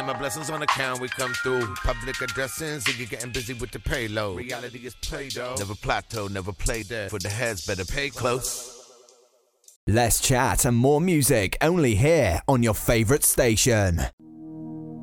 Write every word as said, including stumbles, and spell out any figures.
and my blessings on account. We come through public addressing, so you're getting busy with the payload. Reality is Play-Doh. Never plateau, never play dead. For the heads, better pay close. Less chat and more music only here on your favorite station.